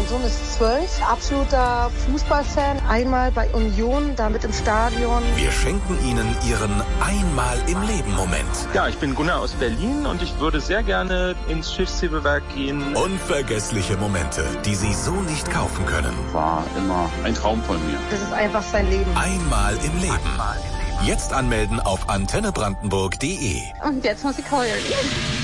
Sohn ist 12, absoluter Fußballfan. Einmal bei Union, damit im Stadion. Wir schenken Ihnen Ihren Einmal-im-Leben-Moment. Ja, ich bin Gunnar aus Berlin und ich würde sehr gerne ins Schiffshebewerk gehen. Unvergessliche Momente, die Sie so nicht kaufen können. War immer ein Traum von mir. Das ist einfach sein Leben. Einmal im Leben. Jetzt anmelden auf antennebrandenburg.de. Und jetzt muss ich heulen.